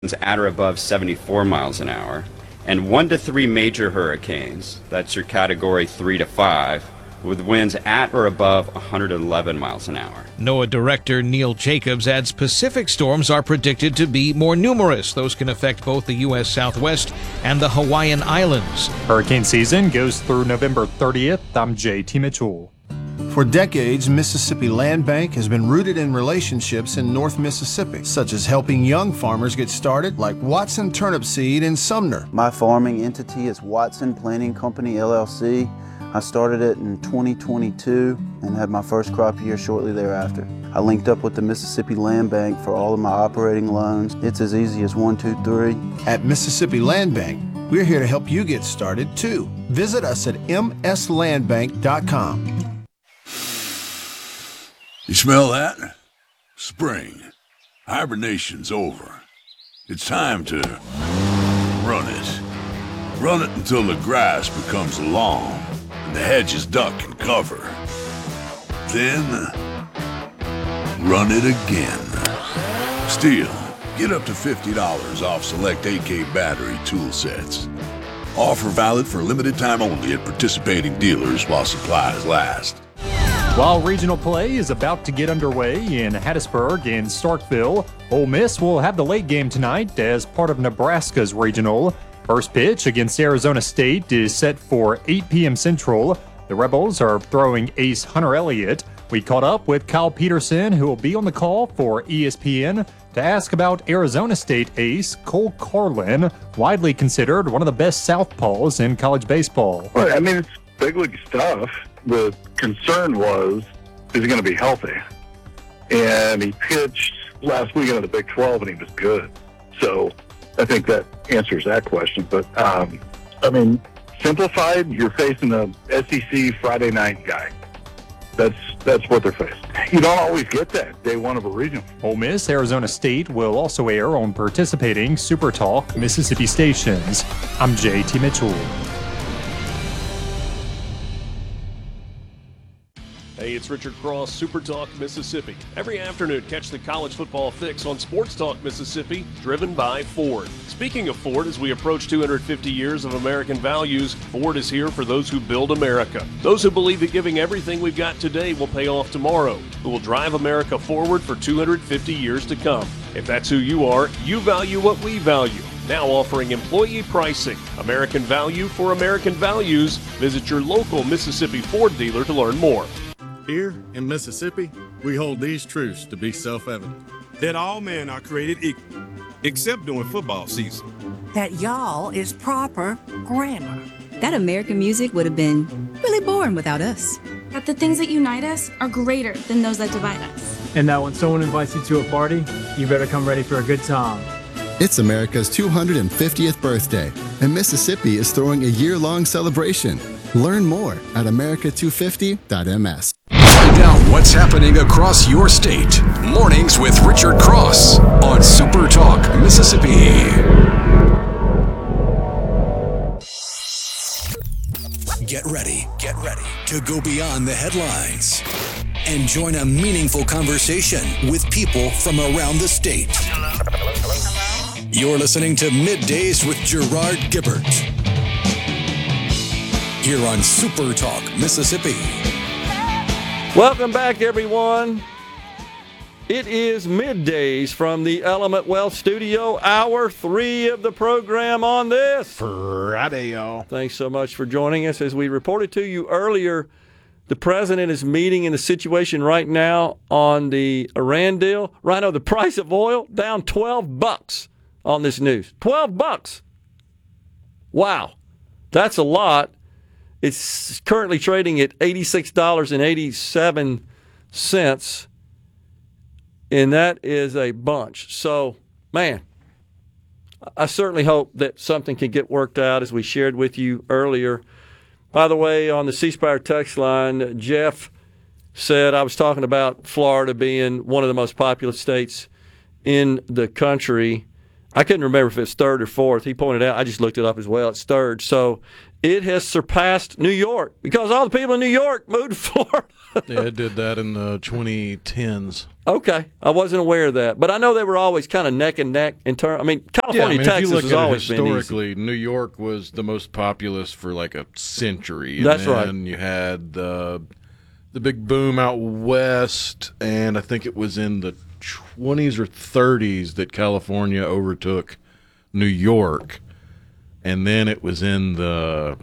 at or above 74 miles an hour, and 1 to 3 major hurricanes, that's your category 3 to 5, with winds at or above 111 miles an hour. NOAA Director Neil Jacobs adds Pacific storms are predicted to be more numerous. Those can affect both the U.S. Southwest and the Hawaiian Islands. Hurricane season goes through November 30th. I'm JT Mitchell. For decades, Mississippi Land Bank has been rooted in relationships in North Mississippi, such as helping young farmers get started, like Watson Turnip Seed in Sumner. My farming entity is Watson Planting Company, LLC. I started it in 2022 and had my first crop year shortly thereafter. I linked up with the Mississippi Land Bank for all of my operating loans. It's as easy as 1, 2, 3. At Mississippi Land Bank, we're here to help you get started too. Visit us at mslandbank.com. You smell that? Spring. Hibernation's over. It's time to run it. Run it until the grass becomes long and the hedges duck and cover. Then, run it again. Still, get up to $50 off select AK battery tool sets. Offer valid for limited time only at participating dealers while supplies last. While regional play is about to get underway in Hattiesburg and Starkville, Ole Miss will have the late game tonight as part of Nebraska's regional. First pitch against Arizona State is set for 8 p.m. Central. The Rebels are throwing ace Hunter Elliott. We caught up with Kyle Peterson, who will be on the call for ESPN, to ask about Arizona State ace Cole Carlin, widely considered one of the best southpaws in college baseball. Well, I mean, it's big league stuff. The concern was, is he going to be healthy? And he pitched last weekend of the Big 12, and he was good. So I think that answers that question. But, I mean, simplified, you're facing a SEC Friday night guy. That's what they're facing. You don't always get that day one of a regional. Ole Miss, Arizona State will also air on participating Super Talk Mississippi stations. I'm JT Mitchell. Hey, it's Richard Cross, Super Talk Mississippi. Every afternoon, catch the college football fix on Sports Talk Mississippi, driven by Ford. Speaking of Ford, as we approach 250 years of American values, Ford is here for those who build America. Those who believe that giving everything we've got today will pay off tomorrow, who will drive America forward for 250 years to come. If that's who you are, you value what we value. Now offering employee pricing. American value for American values. Visit your local Mississippi Ford dealer to learn more. Here in Mississippi, we hold these truths to be self-evident. That all men are created equal, except during football season. That y'all is proper grammar. That American music would have been really boring without us. That the things that unite us are greater than those that divide us. And that when someone invites you to a party, you better come ready for a good time. It's America's 250th birthday, and Mississippi is throwing a year-long celebration. Learn more at america250.ms. Find out what's happening across your state. Mornings with Richard Cross on Super Talk Mississippi. Get ready to go beyond the headlines and join a meaningful conversation with people from around the state. Hello? You're listening to Middays with Gerard Gibbert here on Super Talk Mississippi. Welcome back, everyone. It is Middays from the Element Wealth Studio, hour 3 of the program on this Friday, y'all. Thanks so much for joining us. As we reported to you earlier, the president is meeting in the situation right now on the Iran deal. Rhino, the price of oil down $12 on this news. $12. Wow. That's a lot. It's currently trading at $86.87, and that is a bunch. So, man, I certainly hope that something can get worked out, as we shared with you earlier. By the way, on the C Spire text line, Jeff said I was talking about Florida being one of the most populous states in the country. I couldn't remember if it's third or fourth. He pointed out. I just looked it up as well. It's third. So it has surpassed New York because all the people in New York moved to Florida. Yeah, it did that in the 2010s. Okay, I wasn't aware of that, but I know they were always kind of neck and neck in terms. I mean, California, if Texas you look has at always it been easy. historically, New York was the most populous for like a century. And That's right. then you had the big boom out west, and I think it was in the 20s or 30s that California overtook New York, and then it was in the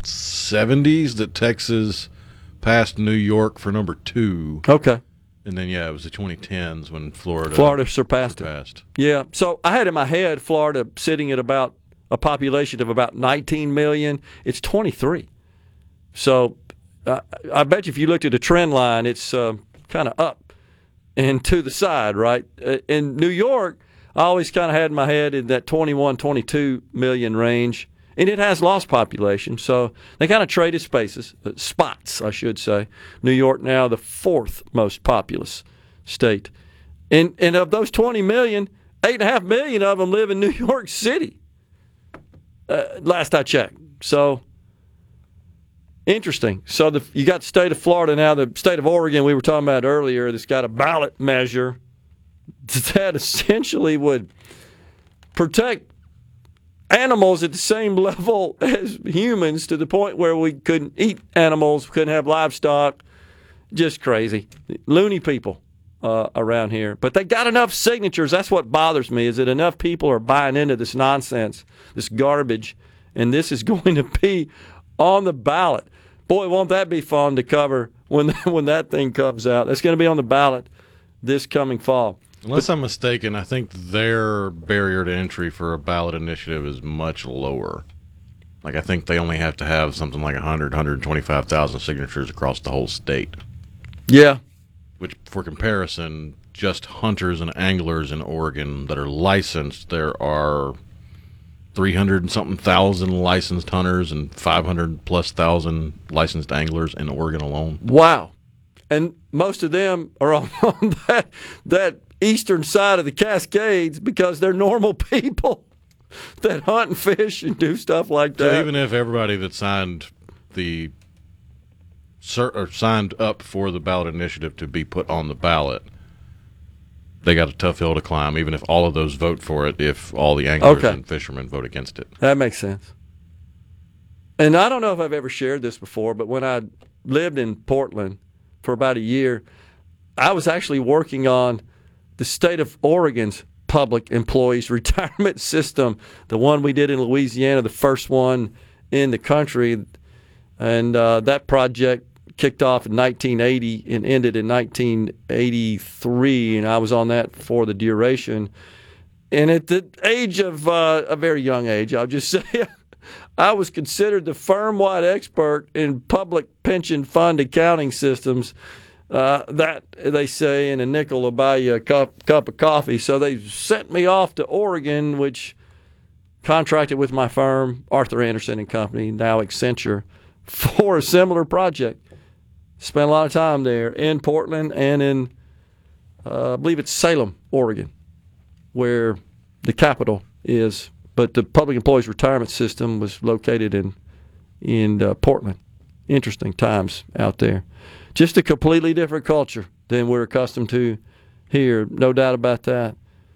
70s that Texas passed New York for number 2. Okay. And then, it was the 2010s when Florida surpassed it. Yeah. So I had in my head Florida sitting at about a population of about 19 million. It's 23. So I bet you if you looked at a trend line, it's kind of up and to the side, right? In New York, I always kind of had in my head in that 21, 22 million range. And it has lost population, so they kind of traded spots, I should say. New York now the 4th most populous state. And of those 20 million, 8.5 million of them live in New York City, last I checked. So, interesting. So you got the state of Florida now, the state of Oregon we were talking about earlier that's got a ballot measure that essentially would protect animals at the same level as humans to the point where we couldn't eat animals, couldn't have livestock. Just crazy. Loony people around here. But they got enough signatures. That's what bothers me, is that enough people are buying into this nonsense, this garbage, and this is going to be on the ballot. Boy, won't that be fun to cover when that thing comes out. That's going to be on the ballot this coming fall. Unless I'm mistaken, I think their barrier to entry for a ballot initiative is much lower. Like, I think they only have to have something like 125,000 signatures across the whole state. Yeah. Which, for comparison, just hunters and anglers in Oregon that are licensed, there are 300 and something thousand licensed hunters and 500+ thousand licensed anglers in Oregon alone. Wow. And most of them are on that eastern side of the Cascades because they're normal people that hunt and fish and do stuff like that. So even if everybody that signed up for the ballot initiative to be put on the ballot, they got a tough hill to climb, even if all of those vote for it, if all the anglers and fishermen vote against it. That makes sense. And I don't know if I've ever shared this before, but when I lived in Portland for about a year, I was actually working on the state of Oregon's public employees retirement system, the one we did in Louisiana, the first one in the country. And that project kicked off in 1980 and ended in 1983, and I was on that for the duration. And at the age of a very young age, I'll just say, I was considered the firm-wide expert in public pension fund accounting systems. That, they say, in a nickel will buy you a cup of coffee. So they sent me off to Oregon, which contracted with my firm, Arthur Anderson and Company, now Accenture, for a similar project. Spent a lot of time there in Portland and in, I believe it's Salem, Oregon, where the capital is. But the public employees retirement system was located in Portland. Interesting times out there. Just a completely different culture than we're accustomed to here, no doubt about that.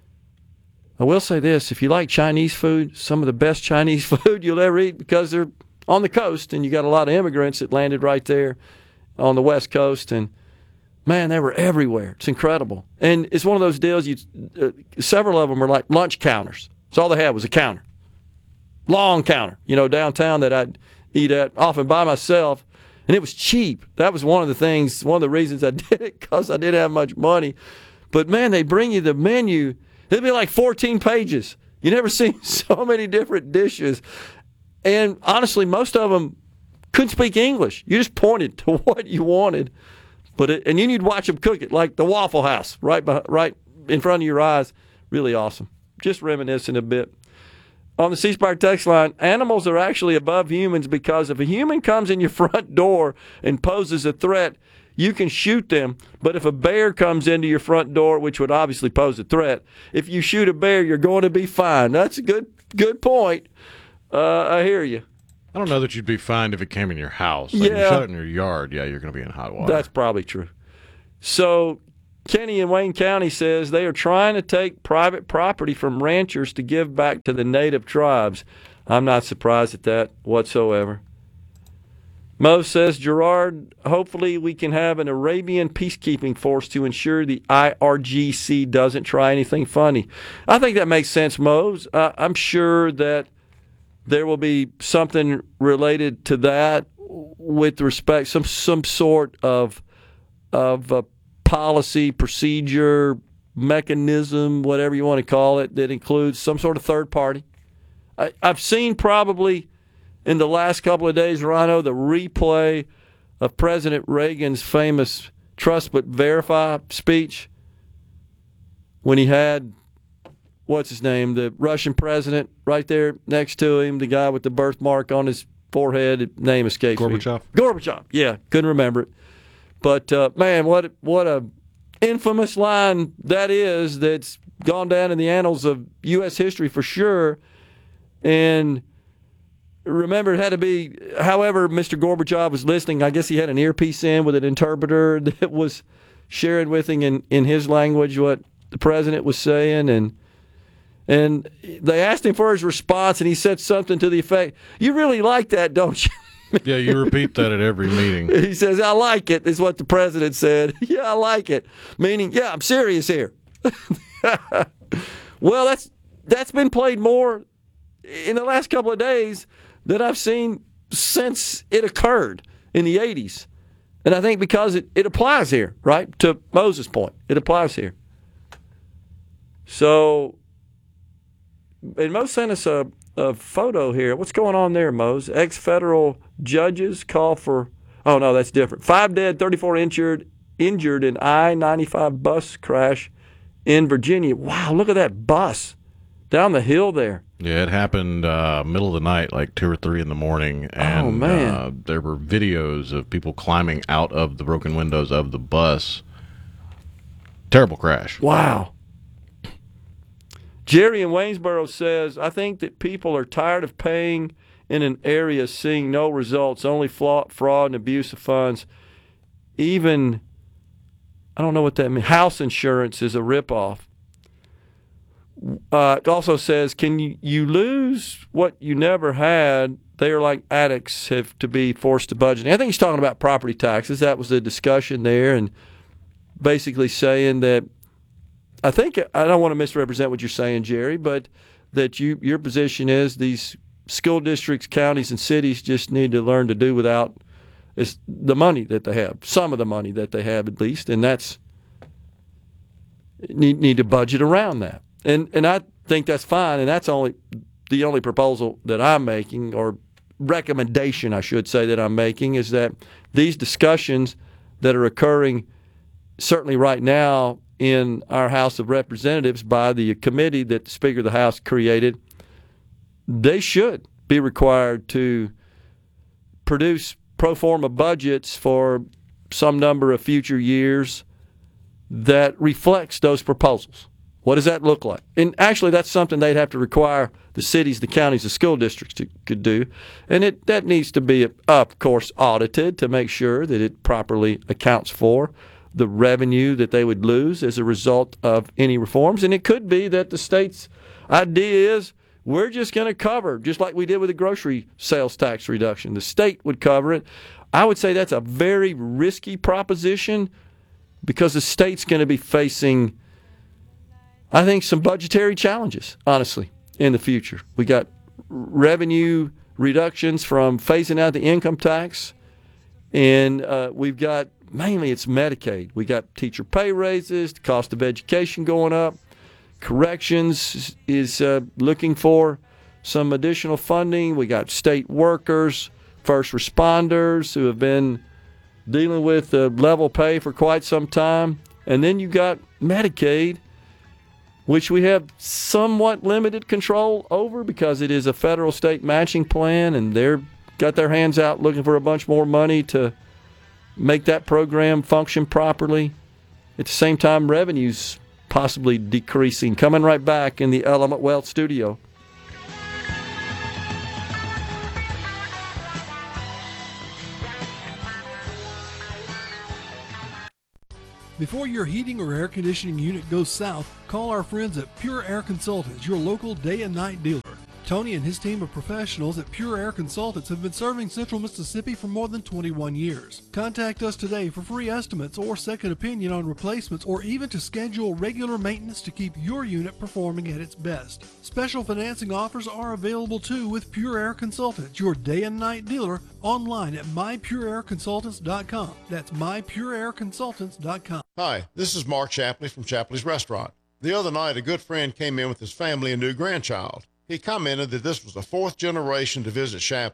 I will say this, if you like Chinese food, some of the best Chinese food you'll ever eat, because they're on the coast and you got a lot of immigrants that landed right there on the West Coast, and man, they were everywhere. It's incredible. And it's one of those deals, several of them are like lunch counters. So all they had was a counter. Long counter, downtown that I'd eat at often by myself. And it was cheap. That was one of the reasons I did it, because I didn't have much money. But, man, they bring you the menu. It'd be like 14 pages. You never seen so many different dishes. And, honestly, most of them couldn't speak English. You just pointed to what you wanted. And you'd watch them cook it, like the Waffle House, right in front of your eyes. Really awesome. Just reminiscing a bit. On the C Spire text line, animals are actually above humans because if a human comes in your front door and poses a threat, you can shoot them, but if a bear comes into your front door, which would obviously pose a threat, if you shoot a bear, you're going to be fine. That's a good point. I hear you. I don't know that you'd be fined if it came in your house. Like, you shot it in your yard, yeah, you're going to be in hot water. That's probably true. So Kenny in Wayne County says they are trying to take private property from ranchers to give back to the native tribes. I'm not surprised at that whatsoever. Mo says, Gerard, hopefully we can have an Arabian peacekeeping force to ensure the IRGC doesn't try anything funny. I think that makes sense, Mo. I'm sure that there will be something related to that with respect, some sort of policy, procedure, mechanism, whatever you want to call it, that includes some sort of third party. I've seen probably in the last couple of days, Rhino, the replay of President Reagan's famous Trust But Verify speech when he had, what's his name, the Russian president right there next to him, the guy with the birthmark on his forehead, name escapes me. Gorbachev, yeah, couldn't remember it. But, man, what a infamous line that is that's gone down in the annals of U.S. history for sure. And remember, it had to be, however Mr. Gorbachev was listening, I guess he had an earpiece in with an interpreter that was sharing with him in his language what the president was saying. And they asked him for his response, and he said something to the effect, "You really like that, don't you?" Yeah, you repeat that at every meeting. He says, "I like it," is what the president said. Yeah, I like it. Meaning, yeah, I'm serious here. Well, that's been played more in the last couple of days that I've seen since it occurred in the 80s. And I think because it applies here, right? To Moses' point, it applies here. So, and Mo sent us a photo here. What's going on there, Mose? Ex-federal judges call for, oh no, that's different. 5 dead, 34 injured in I-95 bus crash in Virginia. Wow, look at that bus down the hill there. Yeah, it happened middle of the night, like 2 or 3 in the morning. And, oh, man. There were videos of people climbing out of the broken windows of the bus. Terrible crash. Wow. Jerry in Waynesboro says, I think that people are tired of paying in an area seeing no results, only fraud and abuse of funds. Even, I don't know what that means, house insurance is a ripoff. It also says, can you lose what you never had? They are like addicts, have to be forced to budget. I think he's talking about property taxes. That was the discussion there, and basically saying that, I think, I don't want to misrepresent what you're saying, Jerry, but that your position is these school districts, counties, and cities just need to learn to do without the money that they have, some of the money that they have at least, and that's need to budget around that. And I think that's fine, and that's the only proposal that I'm making, or recommendation, I should say, that I'm making, is that these discussions that are occurring certainly right now in our House of Representatives by the committee that the Speaker of the House created, they should be required to produce pro forma budgets for some number of future years that reflects those proposals. What does that look like? And actually, that's something they'd have to require the cities, the counties, the school districts could do. And that needs to be, of course, audited to make sure that it properly accounts for the revenue that they would lose as a result of any reforms. And it could be that the state's idea is we're just going to cover, just like we did with the grocery sales tax reduction. The state would cover it. I would say that's a very risky proposition because the state's going to be facing, I think, some budgetary challenges, honestly, in the future. We got revenue reductions from phasing out the income tax, and we've got, mainly it's Medicaid. We got teacher pay raises, the cost of education going up. Corrections is looking for some additional funding. We got state workers, first responders who have been dealing with level pay for quite some time. And then you got Medicaid, which we have somewhat limited control over because it is a federal-state matching plan, and they're got their hands out looking for a bunch more money to make that program function properly. At the same time, revenues possibly decreasing. Coming right back in the Element Wealth studio. Before your heating or air conditioning unit goes south, call our friends at Pure Air Consultants, your local day and night dealer. Tony and his team of professionals at Pure Air Consultants have been serving Central Mississippi for more than 21 years. Contact us today for free estimates or second opinion on replacements, or even to schedule regular maintenance to keep your unit performing at its best. Special financing offers are available too with Pure Air Consultants, your day and night dealer, online at mypureairconsultants.com. That's mypureairconsultants.com. Hi, this is Mark Shapley from Shapley's Restaurant. The other night, a good friend came in with his family and new grandchild. He commented that this was the fourth generation to visit Shapley.